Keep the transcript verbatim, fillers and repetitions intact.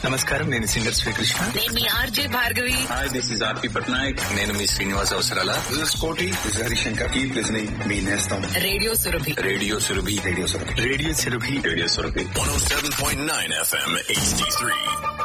నమస్కారం, నేను సింగర్ శ్రీకృష్ణ. నేను మీ RJ Bhargavi. Hi, this is ఆర్పి పట్నాయక్. నేను మీ శ్రీనివాస్ అవసరాల. This is Koti. This is Harishankar. Keep listening. Me Nestam. Radio Surabhi. Radio Surabhi. Radio Sarabhi. Radio Surabhi. Radio Surabhi one oh seven point nine F M H D three.